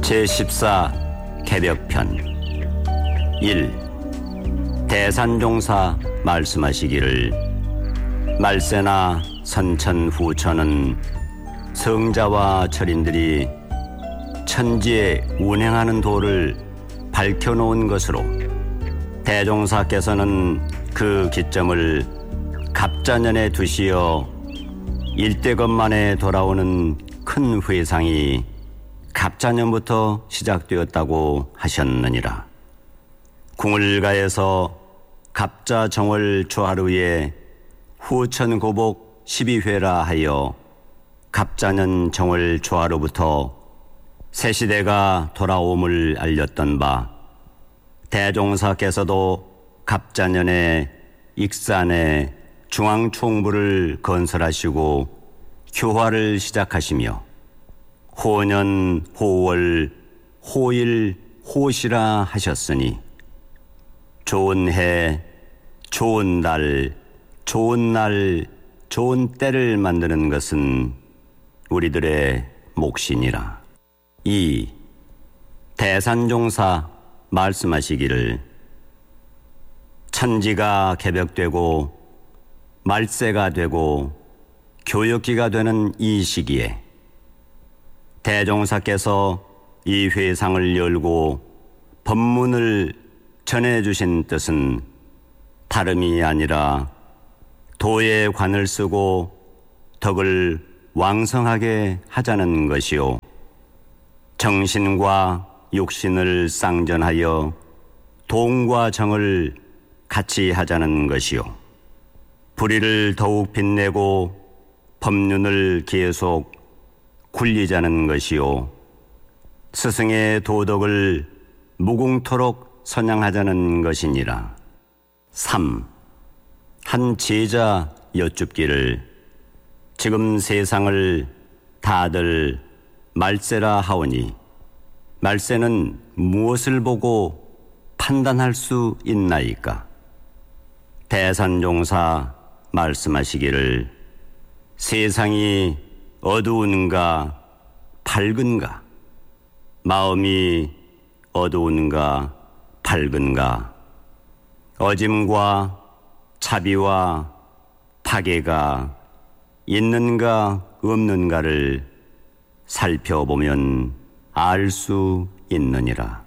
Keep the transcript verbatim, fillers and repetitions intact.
제십사 개벽편 일. 대산종사 말씀하시기를 말세나 선천후천은 성자와 철인들이 천지에 운행하는 도를 밝혀놓은 것으로 대종사께서는 그 기점을 갑자년에 두시어 일대건 만에 돌아오는 큰 회상이 갑자년부터 시작되었다고 하셨느니라. 궁을가에서 갑자정월 초하루에 후천고복 십이 회라 하여 갑자년 정월 초하루부터 새시대가 돌아옴을 알렸던 바, 대종사께서도 갑자년에 익산에 중앙총부를 건설하시고 교화를 시작하시며 호년, 호월, 호일, 호시라 하셨으니 좋은 해, 좋은 달, 좋은 날, 좋은 때를 만드는 것은 우리들의 몫이니라. 이. 대산종사 말씀하시기를 천지가 개벽되고 말세가 되고 교역기가 되는 이 시기에 대종사께서 이 회상을 열고 법문을 전해주신 뜻은 다름이 아니라 도에 관을 쓰고 덕을 왕성하게 하자는 것이요, 정신과 육신을 쌍전하여 동과 정을 같이 하자는 것이요, 불의를 더욱 빛내고 법륜을 계속 굴리자는 것이요, 스승의 도덕을 무궁토록 선양하자는 것이니라. 삼. 한 제자 여쭙기를 지금 세상을 다들 말세라 하오니 말세는 무엇을 보고 판단할 수 있나이까? 대산종사 말씀하시기를 세상이 어두운가 밝은가, 마음이 어두운가 밝은가, 어짐과 차비와 파괴가 있는가 없는가를 살펴보면 알 수 있느니라.